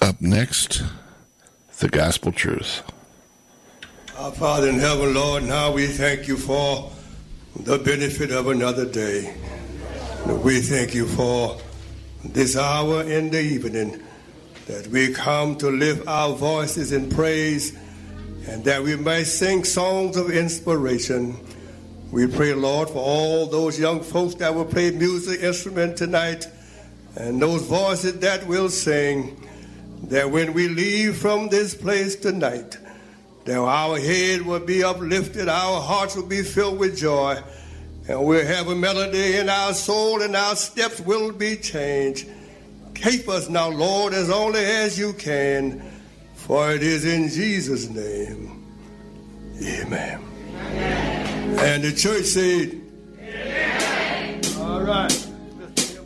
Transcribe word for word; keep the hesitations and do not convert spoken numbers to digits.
Up next, the Gospel Truth. Our Father in heaven, Lord, now we thank you for the benefit of another day. We thank you for this hour in the evening that we come to lift our voices in praise and that we may sing songs of inspiration. We pray, Lord, for all those young folks that will play music instrument tonight and those voices that will sing, that when we leave from this place tonight, that our head will be uplifted, our hearts will be filled with joy, and we'll have a melody in our soul and our steps will be changed. Keep us now, Lord, as only as you can, for it is in Jesus' name. Amen. Amen. And the church said, Amen. All right.